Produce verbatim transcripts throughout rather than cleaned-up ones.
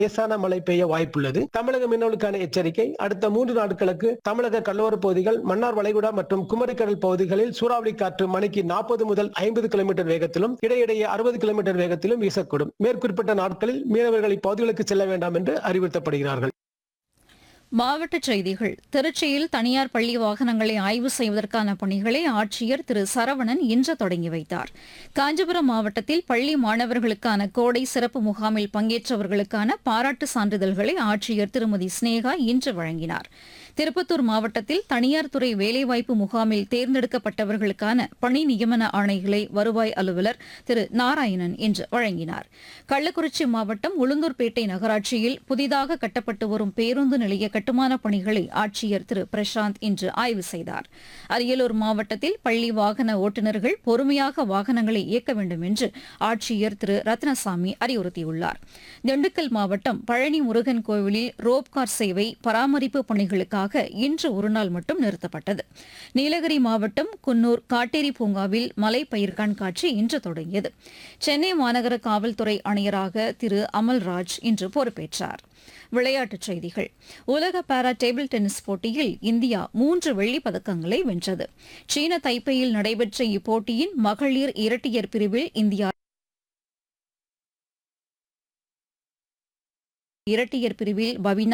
லேசான மழை பெய்ய வாய்ப்புள்ளது. தமிழக மீனவர்களுக்கான எச்சரிக்கை. அடுத்த மூன்று நாட்களுக்கு தமிழக கடலோர பகுதிகள், மன்னார் வளைகுடா மற்றும் குமரிக்கடல் பகுதிகளில் சூறாவளி காற்று மணிக்கு நாற்பது முதல் ஐம்பது கிலோமீட்டர் வேகத்திலும் இடையிடையே அறுபது கிலோமீட்டர் வேகத்திலும் வீசக்கூடும். மேற்குறிப்பிட்ட நாட்களில் மீனவர்கள் இப்பகுதிகளுக்கு செல்ல வேண்டாம் என்று அறிவுறுத்தப்படுகிறார்கள். மாவட்டச் செய்திகள். திருச்சியில் தனியார் பள்ளி வாகனங்களை ஆய்வு செய்வதற்கான பணிகளை ஆட்சியர் திரு சரவணன் இன்று தொடங்கி வைத்தார். காஞ்சிபுரம் மாவட்டத்தில் பள்ளி மாணவர்களுக்கான கோடை சிறப்பு முகாமில் பங்கேற்றவர்களுக்கான பாராட்டு சான்றிதழ்களை ஆட்சியர் திருமதி ஸ்னேகா இன்று வழங்கினார். திருப்பத்தூர் மாவட்டத்தில் தனியார் துறை வேலைவாய்ப்பு முகாமில் தேர்ந்தெடுக்கப்பட்டவர்களுக்கான பணி நியமன ஆணைகளை வருவாய் அலுவலர் திரு நாராயணன் இன்று வழங்கினார். கள்ளக்குறிச்சி மாவட்டம் உளுந்தூர்பேட்டை நகராட்சியில் புதிதாக கட்டப்பட்டு வரும் பேருந்து நிலைய கட்டுமான பணிகளை ஆட்சியர் திரு பிரசாந்த் இன்று ஆய்வு செய்தார். அரியலூர் மாவட்டத்தில் பள்ளி வாகன ஓட்டுநர்கள் பொறுமையாக வாகனங்களை இயக்க வேண்டும் என்று ஆட்சியர் திரு ரத்னசாமி அறிவுறுத்தியுள்ளார். திண்டுக்கல் மாவட்டம் பழனி முருகன் கோவிலில் ரோப்கார் சேவை பராமரிப்பு பணிகளுக்காக இன்று ஒருநாள் மட்டும் நிறுத்தப்பட்டது. நீலகிரி மாவட்டம் குன்னூர் காட்டேரி பூங்காவில் மலை பயிர் கண்காட்சி இன்று தொடங்கியது. சென்னை மாநகர காவல்துறை ஆணையராக திரு அமல்ராஜ் இன்று பொறுப்பேற்றார். விளையாட்டுச் செய்திகள். உலக பாரா டேபிள் டென்னிஸ் போட்டியில் இந்தியா மூன்று வெள்ளிப் பதக்கங்களை வென்றது. சீன தைப்பேயில் நடைபெற்ற இப்போட்டியின் மகளிர் இரட்டையர் பிரிவில் இந்தியா இரட்டையர் பிரிவில் பவினா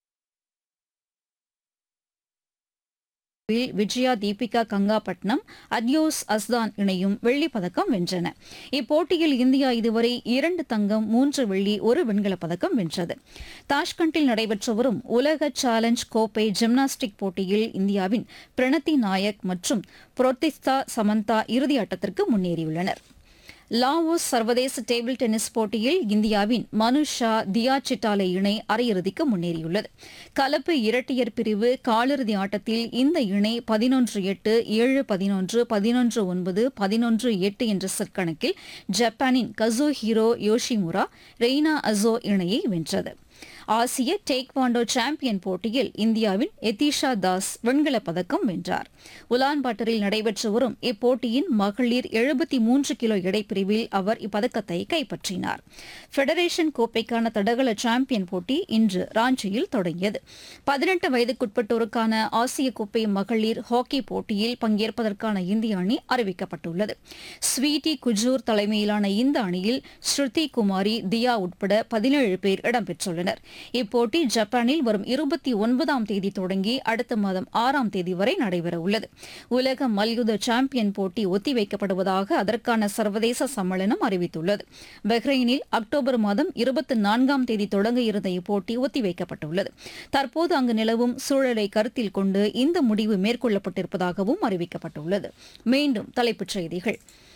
விஜயா தீபிகா கங்காபட்னம் அத்யோஸ் அஸ்தான் இணையும் வெள்ளிப் பதக்கம் வென்றன. இப்போட்டியில் இந்தியா இதுவரை இரண்டு தங்கம், மூன்று வெள்ளி, ஒரு வெண்கலப் பதக்கம் வென்றது. தாஷ்கண்டில் நடைபெற்று வரும் உலக சேலஞ்ச் கோப்பை ஜிம்னாஸ்டிக் போட்டியில் இந்தியாவின் பிரணத்தி நாயக் மற்றும் புரோத்திஸ்தா சமந்தா இறுதியாட்டத்திற்கு முன்னேறியுள்ளனர். லாவோஸ் சர்வதேச டேபிள் டென்னிஸ் போட்டியில் இந்தியாவின் மனுஷா தியா சிட்டாலே இணை அரையிறுதிக்கு முன்னேறியுள்ளது. கலப்பு இரட்டையர் பிரிவு காலிறுதி ஆட்டத்தில் இந்த இணை பதினொன்று எட்டு, ஏழு பதினொன்று, பதினொன்று ஒன்பது, பதினொன்று எட்டு என்ற செட் கணக்கில் ஜப்பானின் கசூஹிரோ யோஷிமுரா ரெய்னா அசோ இணையை வென்றது. ஆசிய டேக்வாண்டோ சாம்பியன் போட்டியில் இந்தியாவின் எதிஷா தாஸ் வெண்கலப் பதக்கம் வென்றார். உலான்பாட்டரில் நடைபெற்று வரும் இப்போட்டியின் மகளிர் எழுபத்தி மூன்று கிலோ எடைப்பிரிவில் அவர் இப்பதக்கத்தை கைப்பற்றினார். ஃபெடரேஷன் கோப்பைக்கான தடகள சாம்பியன் போட்டி இன்று ராஞ்சியில் தொடங்கியது. பதினெட்டு வயதுக்குட்பட்டோருக்கான ஆசிய கோப்பை மகளிர் ஹாக்கி போட்டியில் பங்கேற்பதற்கான இந்திய அணி அறிவிக்கப்பட்டுள்ளது. ஸ்வீட்டி குஜூர் தலைமையிலான இந்த அணியில் ஸ்ருதி குமாரி, தியா உட்பட பதினேழு பேர் இடம்பெற்றுள்ளனர். இப்போட்டி ஜப்பானில் வரும் இருபத்தி ஒன்பதாம் தேதி தொடங்கி அடுத்த மாதம் ஆறாம் தேதி வரை நடைபெறவுள்ளது. உலக மல்யுத்த சாம்பியன் போட்டி ஒத்திவைக்கப்படுவதாக அதற்கான சர்வதேச சம்மேளனம் அறிவித்துள்ளது. பஹ்ரைனில் அக்டோபர் மாதம் இருபத்தி நான்காம் தேதி தொடங்க இருந்த இப்போட்டி ஒத்திவைக்கப்பட்டுள்ளது. தற்போது அங்கு நிலவும் சூழலை கருத்தில் கொண்டு இந்த முடிவு மேற்கொள்ளப்பட்டிருப்பதாகவும் அறிவிக்கப்பட்டுள்ளது. மீண்டும் தலைப்புச் செய்திகள்.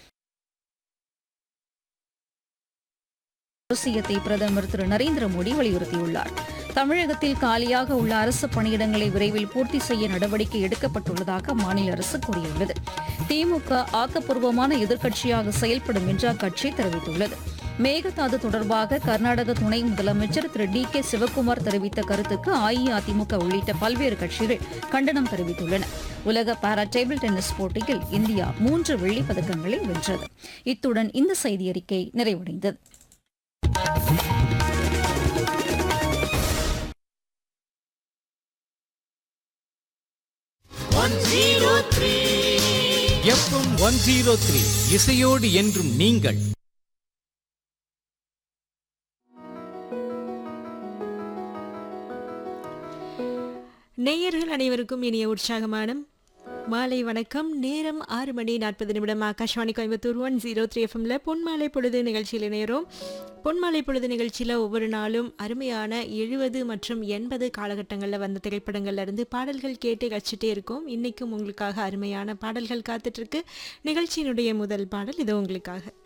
அவசியத்தை பிரதமர் திரு நரேந்திர மோடி வலியுறுத்தியுள்ளார். தமிழகத்தில் காலியாக உள்ள அரசு பணியிடங்களை விரைவில் பூர்த்தி செய்ய நடவடிக்கை எடுக்கப்பட்டுள்ளதாக மாநில அரசு கூறியுள்ளது. திமுக ஆக்கப்பூர்வமான எதிர்க்கட்சியாக செயல்படும் என்று அக்கட்சி தெரிவித்துள்ளது. மேகதாது தொடர்பாக கர்நாடக துணை முதலமைச்சர் திரு டி கே சிவக்குமார் தெரிவித்த கருத்துக்கு அஇஅதிமுக உள்ளிட்ட பல்வேறு கட்சிகள் கண்டனம் தெரிவித்துள்ளன. உலக பாரா டேபிள் டென்னிஸ் போட்டியில் இந்தியா மூன்று வெள்ளிப் பதக்கங்களை வென்றது. இத்துடன் இந்த செய்தியறிக்கை நிறைவடைந்தது. எஃப்எம் ஒன் ஜீரோ த்ரீ இசையோடு என்றும் நீங்கள். நேயர்கள் அனைவருக்கும் இனிய உற்சாகமான மாலை வணக்கம். நேரம் ஆறு மணி நாற்பது நிமிடம். Akashvani Coimbatore one zero three எஃப்எம்ல பொன்மாலை பொழுது நிகழ்ச்சியில் இணைகிறோம். பொன்மாலை பொழுது நிகழ்ச்சியில் ஒவ்வொரு நாளும் அருமையான எழுபது மற்றும் எண்பது காலகட்டங்களில் வந்த திரைப்படங்கள்ல இருந்து பாடல்கள் கேட்டு கழிச்சிட்டே இருக்கோம். இன்னைக்கும் உங்களுக்காக அருமையான பாடல்கள் காத்துட்ருக்கு. நிகழ்ச்சியினுடைய முதல் பாடல் இது உங்களுக்காக.